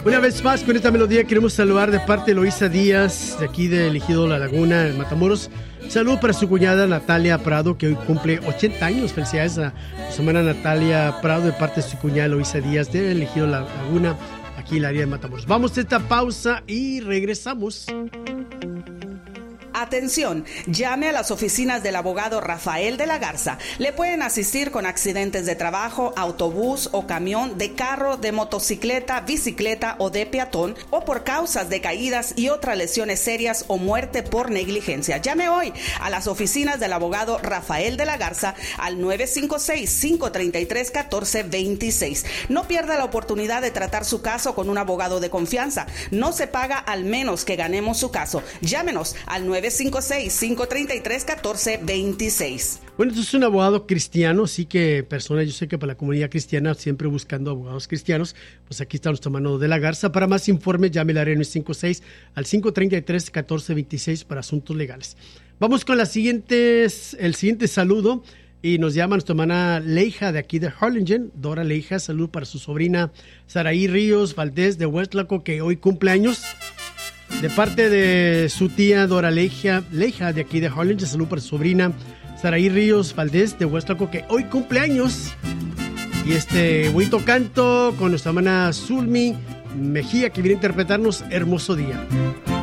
Una vez más, con esta melodía queremos saludar de parte de Eloísa Díaz, de aquí de Ejido La Laguna, en Matamoros. Saludo para su cuñada Natalia Prado, que hoy cumple 80 años. Felicidades a su hermana Natalia Prado, de parte de su cuñada Eloísa Díaz, de Ejido La Laguna, aquí en el área de Matamoros. Vamos a esta pausa y regresamos. Atención, llame a las oficinas del abogado Rafael de la Garza. Le pueden asistir con accidentes de trabajo, autobús o camión, de carro, de motocicleta, bicicleta o de peatón, o por causas de caídas y otras lesiones serias o muerte por negligencia. Llame hoy a las oficinas del abogado Rafael de la Garza al 956-533-1426. No pierda la oportunidad de tratar su caso con un abogado de confianza. No se paga al menos que ganemos su caso. Llámenos al 956-533-1426. Bueno, esto es un abogado cristiano, sí que personas, yo sé que para la comunidad cristiana, siempre buscando abogados cristianos, pues aquí está nuestro hermano de la Garza. Para más informes, llame al área 956 al 533-1426 para asuntos legales. Vamos con el siguiente saludo, y nos llama nuestra hermana Leija de aquí de Harlingen, Dora Leija. Salud para su sobrina Saraí Ríos Valdés de Westlaco, que hoy cumple años. De parte de su tía Dora Leija de aquí de Harlingen, salud para su sobrina Saraí Ríos Valdés de Hueslaco, que hoy cumple años. Y bonito canto con nuestra hermana Zulmi Mejía, que viene a interpretarnos Hermoso Día.